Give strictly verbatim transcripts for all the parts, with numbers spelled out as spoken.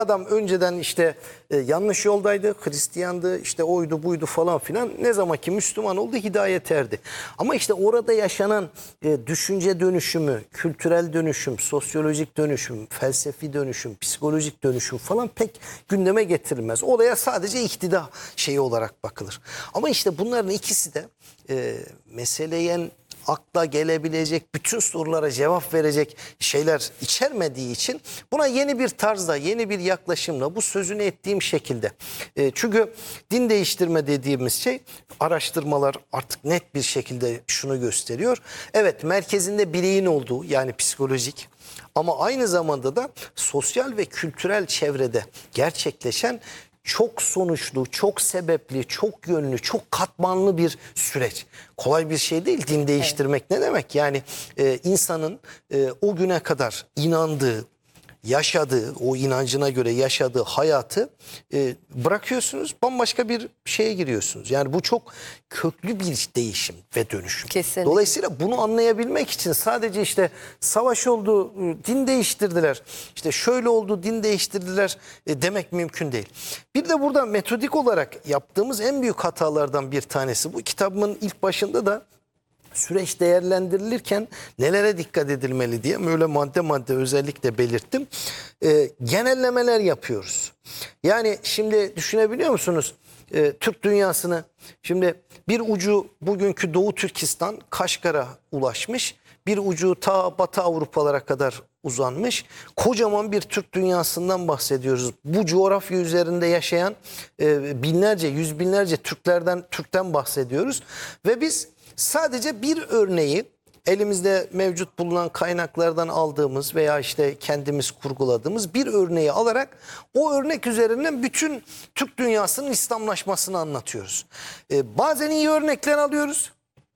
Adam önceden işte e, yanlış yoldaydı, Hristiyandı, işte oydu buydu falan filan. Ne zaman ki Müslüman oldu hidayet erdi. Ama işte orada yaşanan e, düşünce dönüşümü, kültürel dönüşüm, sosyolojik dönüşüm, felsefi dönüşüm, psikolojik dönüşüm falan pek gündeme getirilmez. Olaya sadece iktidar şeyi olarak bakılır. Ama işte bunların ikisi de e, meseleyen akla gelebilecek bütün sorulara cevap verecek şeyler içermediği için buna yeni bir tarzda, yeni bir yaklaşımla bu sözünü ettiğim şekilde. E, çünkü din değiştirme dediğimiz şey, araştırmalar artık net bir şekilde şunu gösteriyor. Evet, merkezinde bireyin olduğu, yani psikolojik, ama aynı zamanda da sosyal ve kültürel çevrede gerçekleşen çok sonuçlu, çok sebepli, çok yönlü, çok katmanlı bir süreç. Kolay bir şey değil din değiştirmek. Evet. Ne demek? Yani e, insanın e, o güne kadar inandığı, yaşadığı, o inancına göre yaşadığı hayatı e, bırakıyorsunuz, bambaşka bir şeye giriyorsunuz. Yani bu çok köklü bir değişim ve dönüşüm. Kesinlikle. Dolayısıyla bunu anlayabilmek için sadece işte savaş oldu, din değiştirdiler, işte şöyle oldu, din değiştirdiler e, demek mümkün değil. Bir de burada metodik olarak yaptığımız en büyük hatalardan bir tanesi, bu kitabımın ilk başında da süreç değerlendirilirken nelere dikkat edilmeli diye böyle madde madde özellikle belirttim. E, genellemeler yapıyoruz. Yani şimdi düşünebiliyor musunuz? E, Türk dünyasını, şimdi bir ucu bugünkü Doğu Türkistan, Kaşgar'a ulaşmış. Bir ucu ta Batı Avrupalara kadar uzanmış. Kocaman bir Türk dünyasından bahsediyoruz. Bu coğrafya üzerinde yaşayan e, binlerce, yüz binlerce Türklerden, Türk'ten bahsediyoruz. Ve biz sadece bir örneği, elimizde mevcut bulunan kaynaklardan aldığımız veya işte kendimiz kurguladığımız bir örneği alarak o örnek üzerinden bütün Türk dünyasının İslamlaşmasını anlatıyoruz. Ee, bazen iyi örnekler alıyoruz,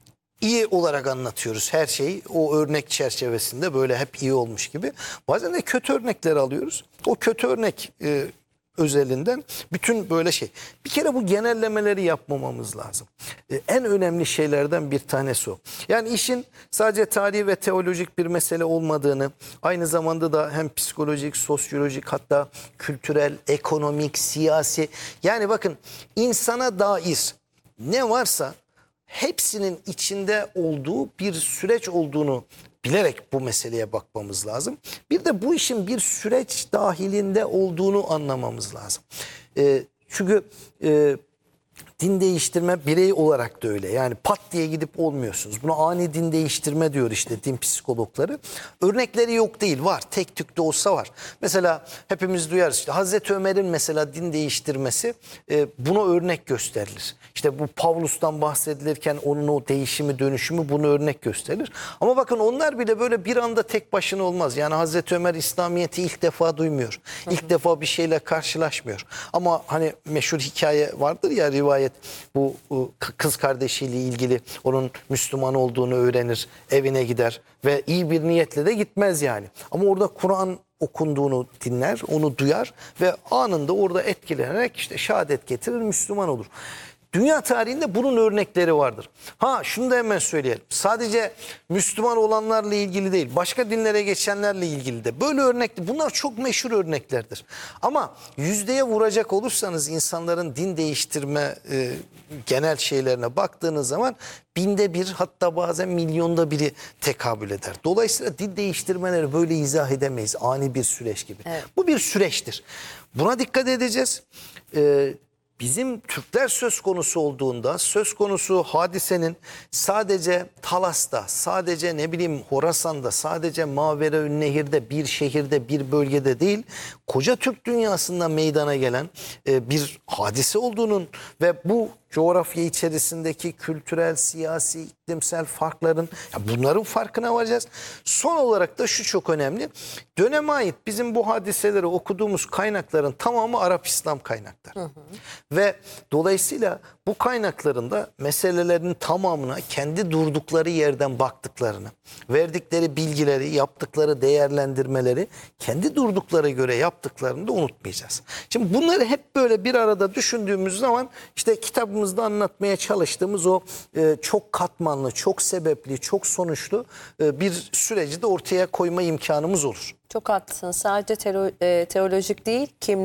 iyi olarak anlatıyoruz her şeyi o örnek çerçevesinde, böyle hep iyi olmuş gibi. Bazen de kötü örnekler alıyoruz. O kötü örnek e, özelinden bütün böyle şey. Bir kere bu genellemeleri yapmamamız lazım. Ee, en önemli şeylerden bir tanesi o. Yani işin sadece tarihi ve teolojik bir mesele olmadığını, aynı zamanda da hem psikolojik, sosyolojik, hatta kültürel, ekonomik, siyasi, yani bakın insana dair ne varsa hepsinin içinde olduğu bir süreç olduğunu bilerek bu meseleye bakmamız lazım. Bir de bu işin bir süreç dahilinde olduğunu anlamamız lazım. E, çünkü e, din değiştirme birey olarak da öyle. Yani pat diye gidip olmuyorsunuz. Buna ani din değiştirme diyor işte din psikologları. Örnekleri yok değil, var. Tek tük de olsa var. Mesela hepimiz duyarız işte Hazreti Ömer'in mesela din değiştirmesi e, buna örnek gösterilir. İşte bu Pavlus'tan bahsedilirken onun o değişimi, dönüşümü bunu örnek gösterilir. Ama bakın onlar bile böyle bir anda tek başına olmaz. Yani Hazreti Ömer İslamiyet'i ilk defa duymuyor. İlk defa bir şeyle karşılaşmıyor. Ama hani meşhur hikaye vardır ya, rivayet, bu kız kardeşiyle ilgili, onun Müslüman olduğunu öğrenir, evine gider ve iyi bir niyetle de gitmez yani. Ama orada Kur'an okunduğunu dinler, onu duyar ve anında orada etkilenerek işte şehadet getirir, Müslüman olur. Dünya tarihinde bunun örnekleri vardır. Ha, şunu da hemen söyleyelim. Sadece Müslüman olanlarla ilgili değil, başka dinlere geçenlerle ilgili de böyle örnekler. Bunlar çok meşhur örneklerdir. Ama yüzdeye vuracak olursanız insanların din değiştirme e, genel şeylerine baktığınız zaman binde bir, hatta bazen milyonda biri tekabül eder. Dolayısıyla din değiştirmeleri böyle izah edemeyiz. Ani bir süreç gibi. Evet. Bu bir süreçtir. Buna dikkat edeceğiz. Ee, Bizim Türkler söz konusu olduğunda, söz konusu hadisenin sadece Talas'ta, sadece ne bileyim Horasan'da, sadece Maveraünnehir'de, bir şehirde, bir bölgede değil, koca Türk dünyasında meydana gelen e, bir hadise olduğunun ve bu coğrafya içerisindeki kültürel, siyasi, iklimsel farkların, ya bunların farkına varacağız. Son olarak da şu çok önemli. Döneme ait bizim bu hadiseleri okuduğumuz kaynakların tamamı Arap İslam kaynakları. Hı hı. Ve dolayısıyla bu kaynakların da meselelerin tamamına kendi durdukları yerden baktıklarını, verdikleri bilgileri, yaptıkları değerlendirmeleri kendi durdukları göre yaptıklarını da unutmayacağız. Şimdi bunları hep böyle bir arada düşündüğümüz zaman işte kitap kitabımızda anlatmaya çalıştığımız o e, çok katmanlı, çok sebepli, çok sonuçlu e, bir süreci de ortaya koyma imkanımız olur. Çok haklısın. Sadece tero- e, teolojik değil, kim